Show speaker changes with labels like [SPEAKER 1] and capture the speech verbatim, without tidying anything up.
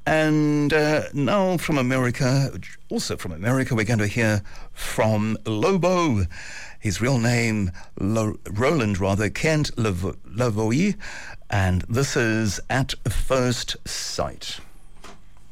[SPEAKER 1] And uh, now from America, also from America, we're going to hear from Lobo. His real name, Lo- Roland, rather, Kent Lavoie. And this is At First Sight.